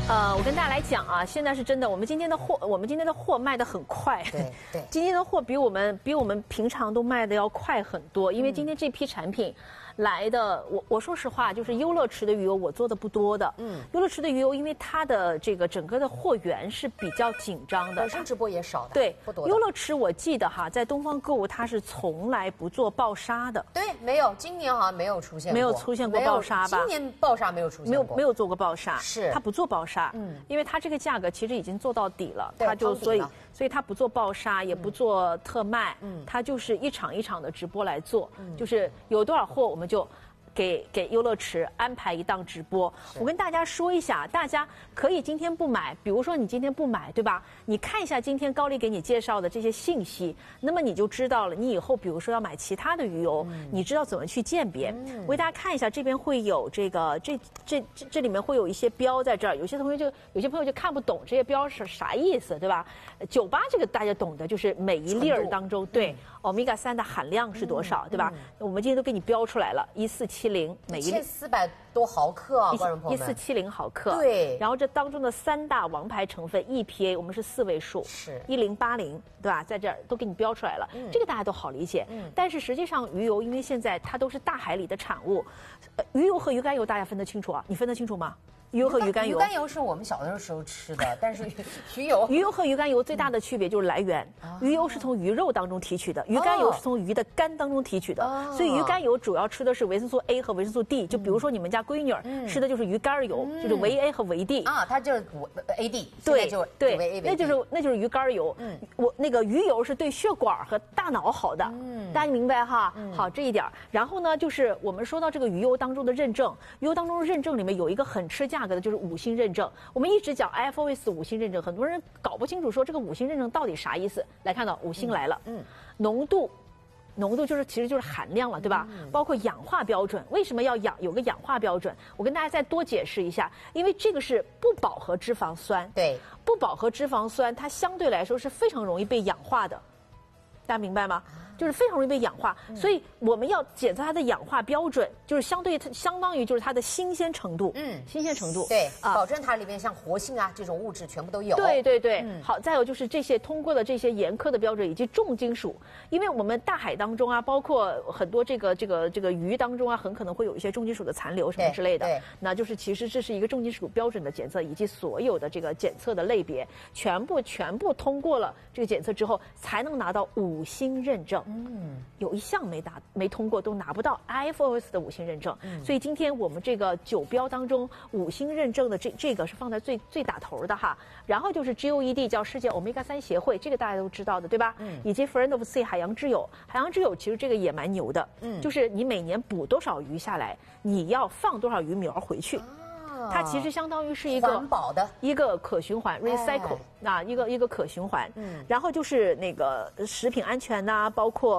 我跟大家来讲啊，现在是真的，我们今天的货卖得很快。 对， 今天的货比我们平常都卖的要快很多，因为今天这批产品来的，我说实话，就是优乐池的鱼油我做的不多的。优乐池的鱼油，因为它的这个整个的货源是比较紧张的， 本身直播也少的， 对， 不多的。 优乐池我记得哈，在东方购物它是从来不做爆杀的。 对，没有，今年好像没有出现过， 没有出现过爆杀吧？ 今年爆杀没有出现过， 没有做过爆杀， 是它不做爆杀，因为它这个价格其实已经做到底了， 它就所以它不做爆杀，也不做特卖，它就是一场一场的直播来做，就是有多少货我们就给优乐池安排一档直播。我跟大家说一下，大家可以今天不买，比如说你今天不买，对吧？你看一下今天高丽给你介绍的这些信息，那么你就知道了，你以后比如说要买其他的鱼油，你知道怎么去鉴别。我给大家看一下，这边会有这个这里面会有一些标在这儿，有些朋友就看不懂这些标是啥意思，对吧？98这个大家懂的，就是每一粒儿当中对欧米伽3的含量是多少，对吧？我们今天都给你标出来了，1470每一粒 ，1400多毫克啊，观众朋友们 ，1470毫克。 对， 然后这当中的3大王牌成分 EPA 我们是4位数， 是 1080，对吧？在这儿都给你标出来了，这个大家都好理解。但是实际上鱼油，因为现在它都是大海里的产物，鱼油和鱼肝油大家分得清楚啊？你分得清楚吗？鱼油和鱼肝油， 鱼肝油是我们小的时候吃的，但是鱼油和鱼肝油最大的区别就是来源，鱼油是从鱼肉当中提取的，鱼肝油是从鱼的肝当中提取的，所以鱼肝油主要吃的是维生素 A 和维生素 D。就比如说你们家闺女吃的就是鱼肝油，就是维 A 和维 D 啊，它就是 AD， 对，那就是鱼肝油。我那个鱼油是对血管和大脑好的，大家明白哈？好这一点。然后呢，就是我们说到这个鱼油当中的认证，鱼油当中的认证里面有一个很吃价格的，就是5星认证。我们一直讲 IFOS 5星认证，很多人搞不清楚说这个5星认证到底啥意思。来看到5星来了，浓度其实就是含量了，对吧？包括氧化标准，为什么要有个氧化标准？我跟大家再多解释一下，因为这个是不饱和脂肪酸， 对， 不饱和脂肪酸它相对来说是非常容易被氧化的，大家明白吗？就是非常容易被氧化，所以我们要检测它的氧化标准，就是相当于就是它的新鲜程度，新鲜程度， 对，保证它里面像活性啊这种物质全部都有。 对，好，再有就是这些通过的这些严苛的标准以及重金属，因为我们大海当中啊，包括很多这个鱼当中啊，很可能会有一些重金属的残留什么之类的，那就是其实这是一个重金属标准的检测，以及所有的这个检测的类别全部通过了这个检测之后，才能拿到5星认证。有一项没通过都拿不到 IFOS 的5星认证，所以今天我们这个9标当中5星认证的这个是放在最打头的哈。然后就是 GOED 叫世界欧米伽3协会，这个大家都知道的对吧？以及 Friend of Sea 海洋之友其实这个也蛮牛的，就是你每年捕多少鱼下来，你要放多少鱼苗回去。它其实相当于是一个环保的一个可循环 recycle 一个可循环。然后就是那个食品安全呐，包括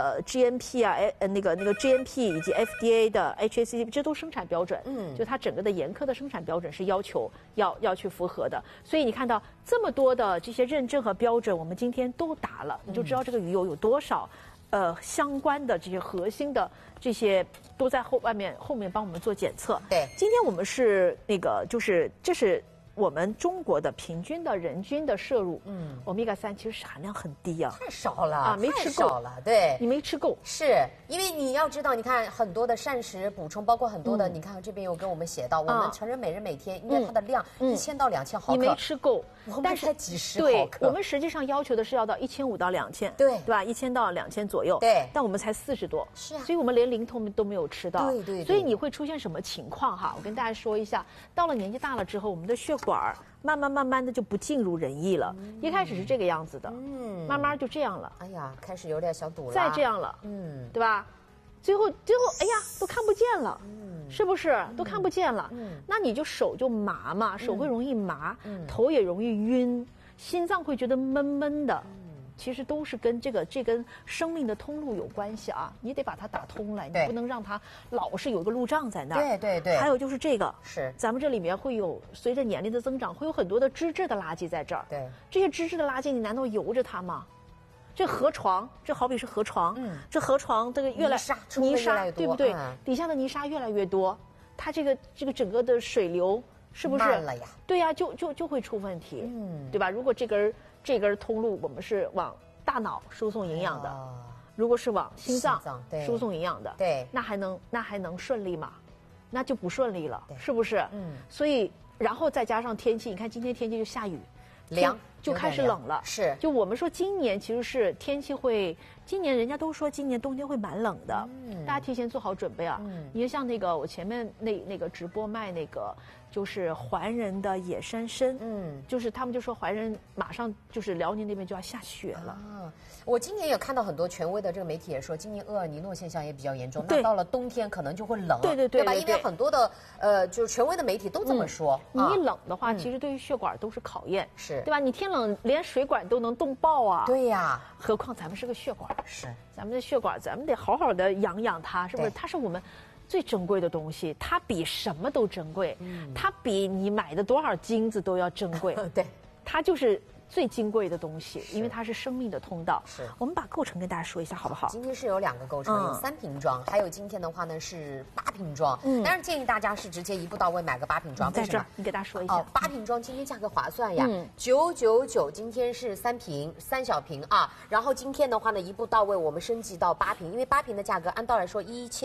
GMP 啊，那个 GMP 以及 FDA 的 HACCP， 这都生产标准。就它整个的严苛的生产标准是要求要去符合的。所以你看到这么多的这些认证和标准，我们今天都达了，你就知道这个鱼油有多少。相关的这些核心的这些都在后面帮我们做检测。 对， 今天我们是那个就是这是我们中国的平均的人均的摄入，欧米伽3其实含量很低啊， 太少了啊，没吃够了，对， 你没吃够， 是因为你要知道，你看很多的膳食补充，包括很多的，你看这边有跟我们写到，我们成人每人每天应该它的量1000到2000毫克， 你没吃够， 但是才几十毫克， 对，我们实际上要求的是要到1500到2000， 对吧？1000到2000左右， 对， 但我们才40多， 是啊， 所以我们连零头都没有吃到， 对， 所以你会出现什么情况哈？我跟大家说一下，到了年纪大了之后，我们的血管慢慢的就不尽如人意了。一开始是这个样子的，慢慢就这样了。 哎呀，开始有点小堵了。 再这样了，对吧？最后，哎呀，都看不见了，是不是？都看不见了。那你就手就麻嘛，手会容易麻，头也容易晕，心脏会觉得闷闷的。其实都是跟这跟生命的通路有关系啊，你得把它打通了，你不能让它老是有一个路障在那儿。 对。 还有就是这个是， 咱们这里面会有随着年龄的增长，会有很多的脂质的垃圾在这儿。 对， 这些脂质的垃圾，你难道由着它吗？这河床，这好比是河床，这河床这个泥沙，对不对？底下的泥沙越来越多，它这个整个的水流是不是？ 慢了呀。 对呀，就会出问题，对吧？如果这根通路我们是往大脑输送营养的，如果是往心脏输送营养的， 对， 那还能顺利吗？那就不顺利了，是不是？所以然后再加上天气，你看今天天气就下雨， 凉。 就开始冷了， 是。 就我们说今年其实是天气会，今年人家都说今年冬天会蛮冷的，大家提前做好准备啊。因为像那个我前面那个直播卖那个就是怀仁的野山参，就是他们就说怀仁马上就是辽宁那边就要下雪了。 我今年有看到很多权威的这个媒体也说，今年厄尔尼诺现象也比较严重，那到了冬天可能就会冷，对吧？因为很多的就是权威的媒体都这么说。 你一冷的话，其实对于血管都是考验， 是对吧？你天冷连水管都能冻爆啊！ 对呀， 何况咱们是个血管， 是咱们的血管，咱们得好好的养养它，是不是？它是我们最珍贵的东西，它比什么都珍贵，它比你买的多少金子都要珍贵。 对， 它就是最金贵的东西，因为它是生命的通道。 是， 我们把构成跟大家说一下好不好？ 今天是有2个构成，有3瓶装，还有今天的话呢是8瓶装。当然建议大家是直接一步到位买个8瓶装。 在这儿，你给大家说一下。 8瓶装今天价格划算呀，999，今天是3瓶，3小瓶啊。然后今天的话呢一步到位，我们升级到8瓶，因为8瓶的价格按道理说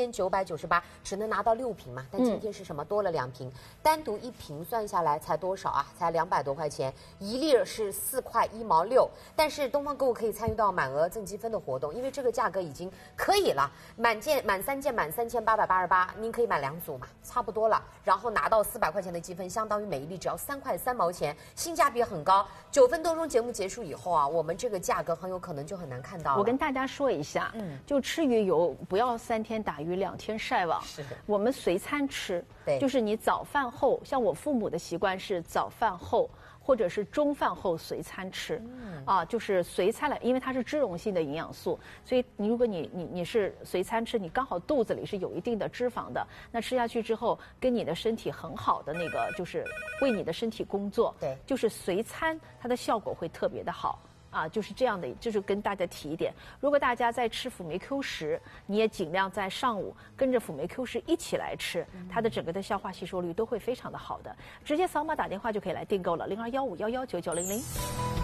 1998只能拿到6瓶嘛，但今天是什么多了2瓶，单独1瓶算下来才多少啊？才200多块钱，1粒是4块1毛6。但是东方购物可以参与到满额赠积分的活动，因为这个价格已经可以了，满3件满3888，您可以买2组嘛，差不多了。然后拿到400块钱的积分，相当于每一粒只要3块3毛钱，性价比很高。9分多钟节目结束以后啊，我们这个价格很有可能就很难看到了。 我跟大家说一下，就吃鱼油不要3天打鱼2天晒网， 是的， 我们随餐吃，对，就是你早饭后，像我父母的习惯是早饭后。或者是中饭后随餐吃，就是随餐来，因为它是脂溶性的营养素，所以如果你是随餐吃，你刚好肚子里是有一定的脂肪的，那吃下去之后跟你的身体很好的那个就是为你的身体工作， 对， 就是随餐它的效果会特别的好。就是这样的，就是跟大家提一点，如果大家在吃辅酶 Q10，你也尽量在上午跟着辅酶 Q10一起来吃，它的整个的消化吸收率都会非常的好的。直接扫码打电话就可以来订购了，0215119900。